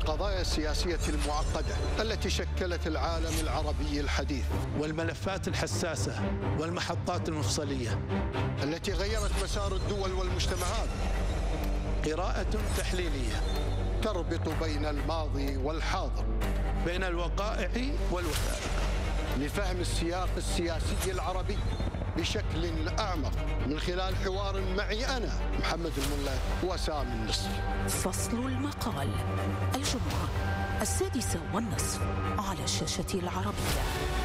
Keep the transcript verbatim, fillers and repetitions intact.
القضايا السياسية المعقدة التي شكلت العالم العربي الحديث، والملفات الحساسة والمحطات المفصلية التي غيرت مسار الدول والمجتمعات. قراءة تحليلية تربط بين الماضي والحاضر، بين الوقائع والوثائق، لفهم السياق السياسي العربي بشكل أعمق من خلال حوار معي أنا محمد الملا وسام النصر. فصل المقال الجمعة السادسة والنصف على الشاشة العربية.